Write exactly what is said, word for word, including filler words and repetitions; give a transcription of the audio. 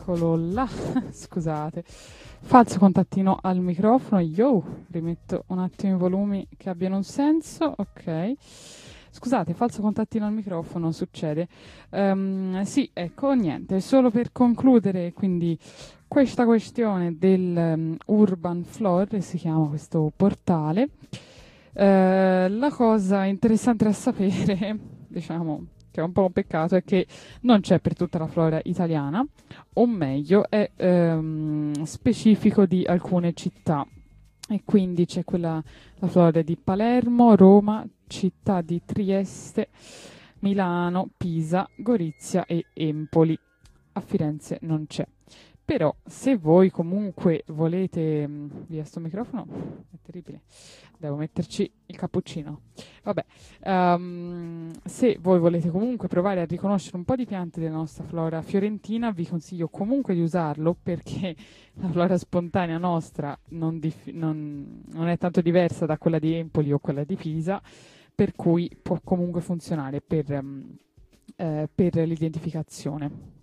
Eccolo là, scusate. Falso contattino al microfono. Yo, rimetto un attimo i volumi che abbiano un senso. Ok. Scusate, falso contattino al microfono, succede. Um, sì, ecco, niente, solo per concludere, quindi questa questione del um, Urban Floor, si chiama questo portale. Uh, la cosa interessante da sapere, diciamo, che è un po' un peccato, è che non c'è per tutta la flora italiana, o meglio, è um, specifico di alcune città. E quindi c'è quella, la flora di Palermo, Roma, città di Trieste, Milano, Pisa, Gorizia e Empoli. A Firenze non c'è. Però se voi comunque volete... Via sto microfono? È terribile. Devo metterci il cappuccino. Vabbè, um, se voi volete comunque provare a riconoscere un po' di piante della nostra flora fiorentina, vi consiglio comunque di usarlo, perché la flora spontanea nostra non, dif- non, non è tanto diversa da quella di Empoli o quella di Pisa, per cui può comunque funzionare per, um, eh, per l'identificazione.